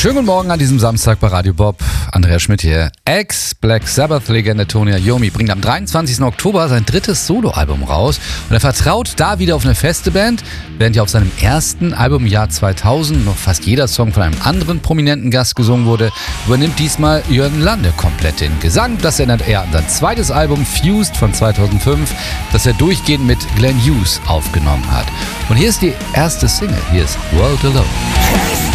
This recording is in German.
schönen guten Morgen an diesem Samstag bei Radio Bob. Andreas Schmidt hier. Ex-Black Sabbath-Legende Tony Iommi bringt am 23. Oktober sein drittes Soloalbum raus. Und er vertraut da wieder auf eine feste Band, während ja auf seinem ersten Album im Jahr 2000 noch fast jeder Song von einem anderen prominenten Gast gesungen wurde, übernimmt diesmal Jürgen Lande komplett den Gesang. Das erinnert er an sein zweites Album Fused von 2005, das er durchgehend mit Glenn Hughes aufgenommen hat. Und hier ist die erste Single. Hier ist World Alone.